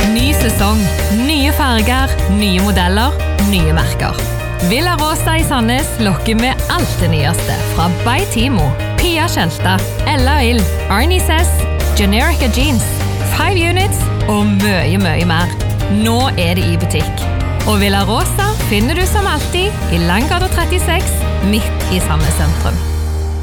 Ny sesong, nye farger, nye modeller, nye merker. Villa Rosa I Sandnes lokker med alt det nyeste fra By Timo, Pia Tjelta, Ella Ill, Arnie Sess, Generica Jeans, 5 Units og mye mer. Nå det I butikk. Og Villa Rosa finner du som alltid I Langgata 36, midt I Sandnes sentrum.